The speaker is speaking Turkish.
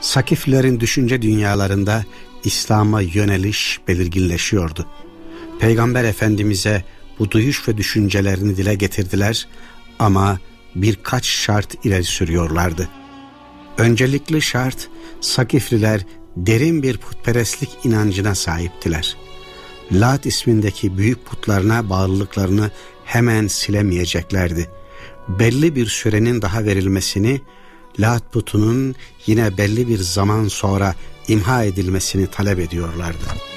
Sakiflerin düşünce dünyalarında İslam'a yöneliş belirginleşiyordu. Peygamber Efendimiz'e bu duyuş ve düşüncelerini dile getirdiler ama birkaç şart ileri sürüyorlardı. Öncelikli şart, Sakifliler derin bir putperestlik inancına sahiptiler. Lat ismindeki büyük putlarına bağlılıklarını hemen silemeyeceklerdi. Belli bir sürenin daha verilmesini, Lat putunun yine belli bir zaman sonra imha edilmesini talep ediyorlardı.